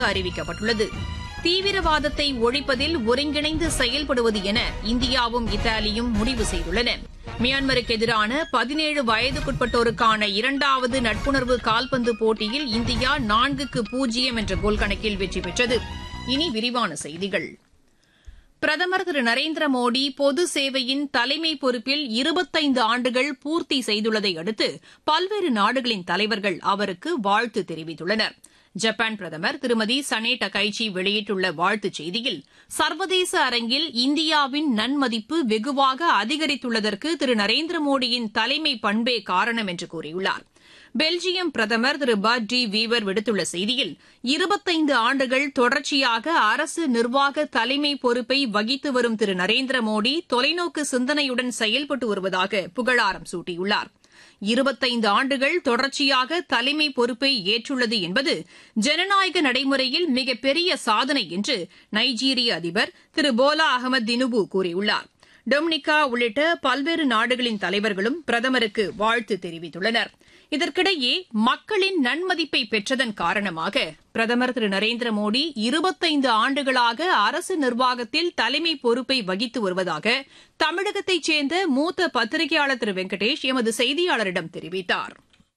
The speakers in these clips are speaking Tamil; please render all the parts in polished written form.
அறிவிக்கப்பட்டுள்ளது. தீவிரவாதத்தை ஒழிப்பதில் ஒருங்கிணைந்து செயல்படுவது என இந்தியாவும் இத்தாலியும் முடிவு செய்துள்ளன. மியான்மருக்கு எதிரான 17 வயதுக்குட்பட்டோருக்கான இரண்டாவது நட்புணர்வு கால்பந்து போட்டியில் இந்தியா 4-0 என்ற கோல் கணக்கில் வெற்றி பெற்றது. இனி விரிவான செய்திகள். பிரதமர் திரு நரேந்திர மோடி பொது சேவையின் தலைமை பொறுப்பில் 25 ஆண்டுகள் பூர்த்தி செய்துள்ளதை அடுத்து பல்வேறு நாடுகளின் தலைவர்கள் அவருக்கு வாழ்த்து தெரிவித்துள்ளனர். ஜப்பான் பிரதமர் திருமதி சனே டகைச்சி வெளியிட்டுள்ள வாழ்த்துச் செய்தியில், சர்வதேச அரங்கில் இந்தியாவின் நன்மதிப்பு வெகுவாக அதிகரித்துள்ளதற்கு திரு நரேந்திர மோடியின் தலைமை பண்பே காரணம் என்று கூறியுள்ளார். பெல்ஜியம் பிரதமர் திரு பர்ட் டி வீவர் விடுத்துள்ள செய்தியில், 25 ஆண்டுகள் தொடர்ச்சியாக அரசு நிர்வாக தலைமை பொறுப்பை வகித்து வரும் திரு நரேந்திர மோடி தொலைநோக்கு சிந்தனையுடன் செயல்பட்டு வருவதாக புகழாரம் சூட்டியுள்ளார். 25 ஆண்டுகள் தொடர்ச்சியாக தலைமை பொறுப்பை ஏற்றுள்ளது என்பது ஜனநாயக நடைமுறையில் மிகப்பெரிய சாதனை என்று நைஜீரிய அதிபர் திரு போலா அகமது தினுபு கூறியுள்ளார். டொமினிகா உள்ளிட்ட பல்வேறு நாடுகளின் தலைவர்களும் பிரதமருக்கு வாழ்த்து தெரிவித்துள்ளனர். இதற்கிடையே மக்களின் நன்மதிப்பை பெற்றதன் காரணமாக பிரதமர் திரு நரேந்திர மோடி 25 ஆண்டுகளாக அரசு நிர்வாகத்தில் தலைமை பொறுப்பை வகித்து வருவதாக தமிழகத்தைச் சேர்ந்த மூத்த பத்திரிகையாளர் திரு வெங்கடேஷ் எமது செய்தியாளரிடம் தெரிவித்தார்.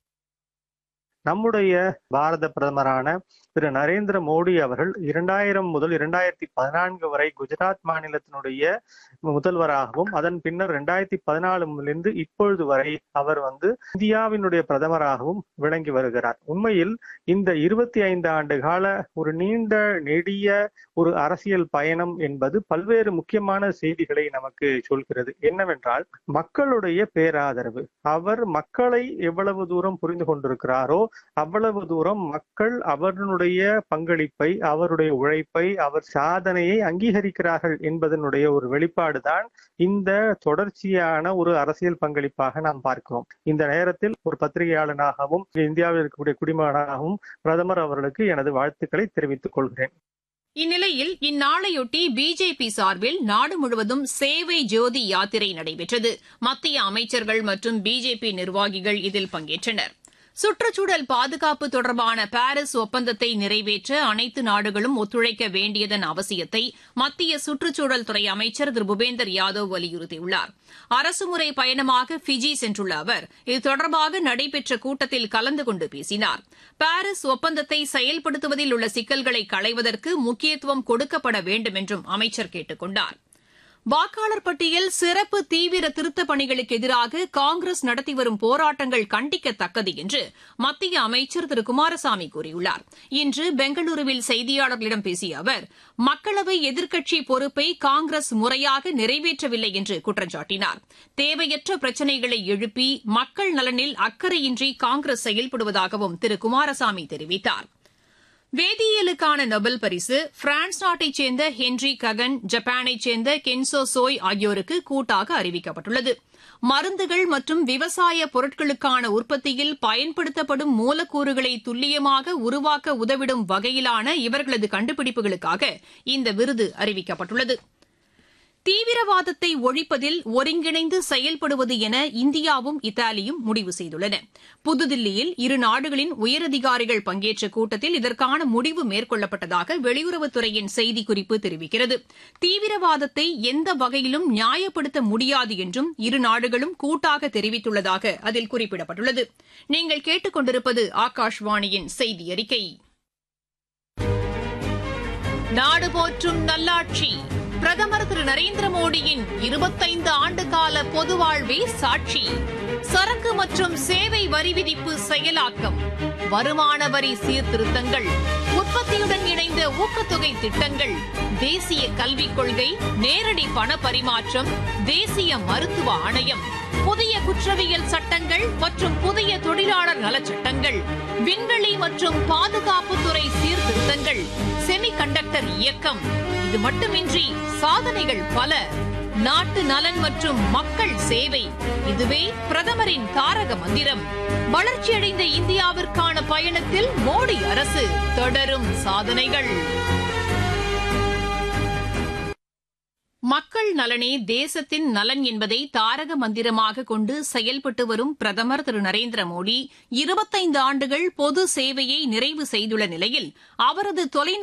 நம்முடைய பாரத பிரதமரான திரு நரேந்திர மோடி அவர்கள் 2000 முதல் 2014 வரை குஜராத் மாநிலத்தினுடைய முதல்வராகவும் அதன் பின்னர் 2014 இப்பொழுது வரை அவர் இந்தியாவினுடைய பிரதமராகவும் விளங்கி வருகிறார். உண்மையில் இந்த 25 ஆண்டு கால ஒரு நீண்ட நெடிய ஒரு அரசியல் பயணம் என்பது பல்வேறு முக்கியமான செய்திகளை நமக்கு சொல்கிறது. என்னவென்றால், மக்களுடைய பேராதரவு. அவர் மக்களை எவ்வளவு தூரம் புரிந்து கொண்டிருக்கிறாரோ அவ்வளவு தூரம் மக்கள் அவருடைய பங்களிப்பை, அவருடைய உழைப்பை, அவர் சாதனையை அங்கீகரிக்கிறார்கள் என்பதனுடைய ஒரு வெளிப்பாடுதான் இந்த தொடர்ச்சியான ஒரு அரசியல் பங்களிப்பாக நாம் பார்க்கிறோம். இந்த நேரத்தில் ஒரு பத்திரிகையாளனாகவும் இந்தியாவில் இருக்கக்கூடிய குடிமகனாகவும் பிரதமர் அவர்களுக்கு எனது வாழ்த்துக்களை தெரிவித்துக் கொள்கிறேன். இந்நிலையில் இந்நாளையொட்டி பிஜேபி சார்பில் நாடு முழுவதும் சேவை ஜோதி யாத்திரை நடைபெற்றது. மத்திய அமைச்சர்கள் மற்றும் பிஜேபி நிர்வாகிகள் இதில் பங்கேற்றனர். சுற்றுச்சூழல் பாதுகாப்பு தொடர்பான பாரிஸ் ஒப்பந்தத்தை நிறைவேற்ற அனைத்து நாடுகளும் ஒத்துழைக்க வேண்டியதன் அவசியத்தை மத்திய சுற்றுச்சூழல் துறை அமைச்சர் திரு பூபேந்தர் யாதவ் வலியுறுத்தியுள்ளார். அரசுமுறை பயணமாக ஃபிஜி சென்றுள்ள அவர் இது தொடர்பாக நடைபெற்ற கூட்டத்தில் கலந்து கொண்டு பேசினார். பாரிஸ் ஒப்பந்தத்தை செயல்படுத்துவதில் உள்ள சிக்கல்களை களைவதற்கு முக்கியத்துவம் கொடுக்கப்பட வேண்டும் என்றும் அமைச்சர் கேட்டுக் கொண்டார். வாக்காளர் பட்டியல் சிறப்பு தீவிர திருத்தப் பணிகளுக்கு எதிராக காங்கிரஸ் நடத்தி வரும் போராட்டங்கள் கண்டிக்கத்தக்கது என்று மத்திய அமைச்சர் திரு குமாரசாமி கூறியுள்ளார். இன்று பெங்களூருவில் செய்தியாளர்களிடம் பேசிய அவர், மக்களவை எதிர்க்கட்சி பொறுப்பை காங்கிரஸ் முறையாக நிறைவேற்றவில்லை என்று குற்றம் சாட்டினார். தேவையற்ற பிரச்சினைகளை எழுப்பி மக்கள் நலனில் அக்கறையின்றி காங்கிரஸ் செயல்படுவதாகவும் திரு குமாரசாமி தெரிவித்தார். வேதியியலுக்கான நொபல் பரிசு பிரான்ஸ் நாட்டைச் சேர்ந்த ஹென்றி ககன், ஜப்பானைச் சேர்ந்த கென்சோ சோய் ஆகியோருக்கு கூட்டாக அறிவிக்கப்பட்டுள்ளது. மருந்துகள் மற்றும் விவசாய பொருட்களுக்கான உற்பத்தியில் பயன்படுத்தப்படும் மூலக்கூறுகளை துல்லியமாக உருவாக்க உதவிடும் வகையிலான இவர்களது கண்டுபிடிப்புகளுக்காக இந்த விருது அறிவிக்கப்பட்டுள்ளது. தீவிரவாதத்தை ஒழிப்பதில் ஒருங்கிணைந்து செயல்படுவது என இந்தியாவும் இத்தாலியும் முடிவு செய்துள்ளன. புதுதில்லியில் இரு நாடுகளின் உயரதிகாரிகள் பங்கேற்ற கூட்டத்தில் இதற்கான முடிவு மேற்கொள்ளப்பட்டதாக வெளியுறவுத்துறையின் செய்திக்குறிப்பு தெரிவிக்கிறது. தீவிரவாதத்தை எந்த வகையிலும் நியாயப்படுத்த முடியாது என்றும் இரு நாடுகளும் கூட்டாக தெரிவித்துள்ளதாக அதில் குறிப்பிடப்பட்டுள்ளது. நீங்கள் கேட்டுக் கொண்டிருப்பது ஆகாஷ்வாணியின் செய்தி அறிக்கை. நாடு போற்றும் நல்லாட்சி. பிரதமர் திரு நரேந்திர மோடியின் 25 ஆண்டுகால பொது வாழ்வே சாட்சி. சரக்கு மற்றும் சேவை வரி விதிப்பு செயலாக்கம், வருமான வரி சீர்திருத்தங்கள், உற்பத்தியுடன் இணைந்த ஊக்கத்தொகை திட்டங்கள், தேசிய கல்விக் கொள்கை, நேரடி பண பரிமாற்றம், தேசிய மருத்துவ ஆணையம், புதிய குற்றவியல் சட்டங்கள் மற்றும் புதிய தொழிலாளர் நலச்சட்டங்கள், விண்வெளி மற்றும் பாதுகாப்புத்துறை சீர்திருத்தங்கள், செமிகண்டக்டர் இயக்கம். இது மட்டுமின்றி சாதனைகள் பல. நாட்டு நலன் மற்றும் மக்கள் சேவை, இதுவே பிரதமரின் தாரக மந்திரம். வளர்ச்சியடைந்த இந்தியாவிற்கான பயணத்தில் மோடி அரசு தொடரும் சாதனைகள். மக்கள் நலனே தேசத்தின் நலன் என்பதை தாரக மந்திரமாக கொண்டு செயல்பட்டு வரும் பிரதமர் திரு நரேந்திர மோடி 25 ஆண்டுகள் பொது சேவையை நிறைவு செய்துள்ள நிலையில் அவரது தொலைநோக்கு